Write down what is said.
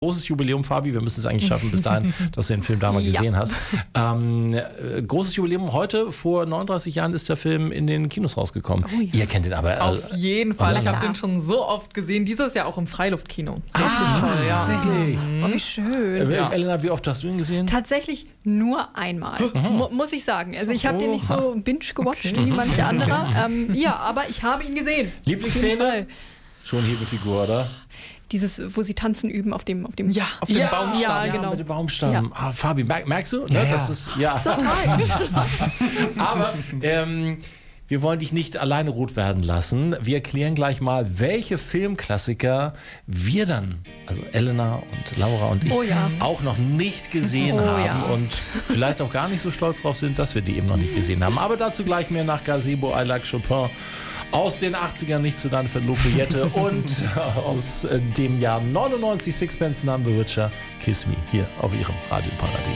Großes Jubiläum, Fabi. Wir müssen es eigentlich schaffen, bis dahin, dass du den Film da mal gesehen hast. Großes Jubiläum. Heute, vor 39 Jahren, ist der Film in den Kinos rausgekommen. Oh, ja. Ihr kennt den aber. Auf jeden Fall. Ich habe den schon so oft gesehen. Dieses Jahr auch im Freiluftkino. Toll, ja. Tatsächlich. Oh, wie schön. Elena, wie oft hast du ihn gesehen? Tatsächlich nur einmal, muss ich sagen. Also ich habe den nicht so binge-gewatcht wie manche andere. Ja, aber ich habe ihn gesehen. Lieblingsszene? Schon Hebefigur, oder? Dieses, wo sie tanzen üben auf dem Baumstamm. Ja, genau. Mit dem Baumstamm. Ja. Fabi, merkst du? Ja, das ist, total. Aber wir wollen dich nicht alleine rot werden lassen. Wir erklären gleich mal, welche Filmklassiker wir dann, also Elena und Laura und ich, auch noch nicht gesehen haben und vielleicht auch gar nicht so stolz drauf sind, dass wir die eben noch nicht gesehen haben. Aber dazu gleich mehr nach Gazebo, I Like Chopin. Aus den 80ern, nicht zu dann für Lopejette und aus dem Jahr 99 Sixpence None the Richer, Kiss Me, hier auf ihrem Radio Paradies.